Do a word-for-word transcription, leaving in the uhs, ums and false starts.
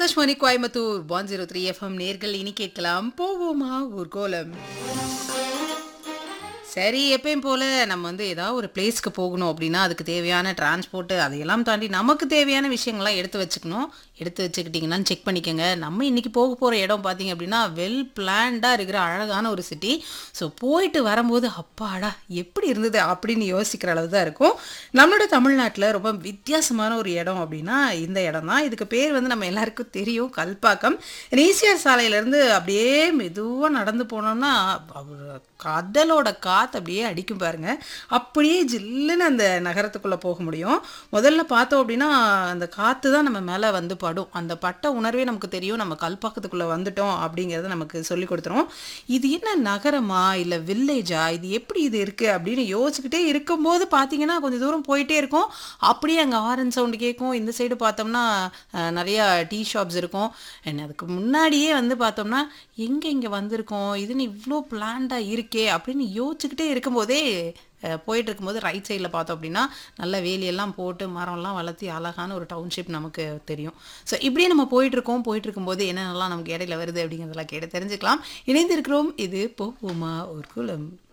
Akashvani Coimbatore one zero three FM நேர்கள் இனி கேட்கலாம் போவோமா ஊர்கோலம். சரி, எப்பயும் போல நம்ம வந்து ஏதாவது ஒரு பிளேஸ்க்கு போகணும் அப்படின்னா அதுக்கு தேவையான டிரான்ஸ்போர்ட்டு அதையெல்லாம் தாண்டி நமக்கு தேவையான விஷயங்கள்லாம் எடுத்து வச்சுக்கணும். எடுத்து வச்சுக்கிட்டிங்கன்னு செக் பண்ணிக்கோங்க. நம்ம இன்றைக்கி போக போகிற இடம் பார்த்தீங்க அப்படின்னா வெல் பிளான்டாக இருக்கிற அழகான ஒரு சிட்டி. ஸோ போயிட்டு வரும்போது அப்பாடா எப்படி இருந்தது அப்படின்னு யோசிக்கிற அளவு தான் இருக்கும். நம்மளோட தமிழ்நாட்டில் ரொம்ப வித்தியாசமான ஒரு இடம் அப்படின்னா இந்த இடம் தான். இதுக்கு பேர் வந்து நம்ம எல்லாருக்கும் தெரியும், கல்பாக்கம். ஈசிஆர் சாலையிலேருந்து அப்படியே மெதுவாக நடந்து போனோம்னா கடலோட காற்று அப்படியே அடிக்கும் பாருங்க. அப்படியே ஜில்லுன்னு அந்த நகரத்துக்குள்ளே போக முடியும். முதல்ல பார்த்தோம் அப்படின்னா அந்த காற்று தான் நம்ம மேலே வந்து படும். அந்த பட்ட உணர்வே நமக்கு தெரியும், நம்ம கல்பாக்கத்துக்குள்ளே வந்துட்டோம் அப்படிங்கிறத நமக்கு சொல்லி கொடுத்துரும். இது என்ன நகரமா இல்லை வில்லேஜா, இது எப்படி இது இருக்குது அப்படின்னு யோசிச்சுக்கிட்டே இருக்கும்போது பார்த்தீங்கன்னா கொஞ்சம் தூரம் போயிட்டே இருக்கும். அப்படியே அங்கே ஆரன் சவுண்டு கேட்கும். இந்த சைடு பார்த்தோம்னா அஹ், நிறையா டீ ஷாப்ஸ் இருக்கும். என்ன அதுக்கு முன்னாடியே வந்து பார்த்தோம்னா எங்கே இங்கே வந்திருக்கோம், இதுன்னு இவ்வளோ பிளான்டாக இருக்கே அப்படின்னு யோசிச்சுக்கிட்டே இருக்கும்போதே அஹ், போயிட்டு இருக்கும்போது ரைட் சைடில் பார்த்தோம் அப்படின்னா நல்ல வேலியெல்லாம் போட்டு மரம்லாம் வளர்த்தி அழகான ஒரு டவுன்ஷிப் நமக்கு தெரியும். ஸோ இப்படியே நம்ம போயிட்டு இருக்கோம். போயிட்டு இருக்கும்போது என்னென்னலாம் நமக்கு இடையில வருது அப்படிங்கிறதெல்லாம் கேட்டு தெரிஞ்சுக்கலாம். இணைந்திருக்கிறோம். இது போவோமா ஒரு குலம்.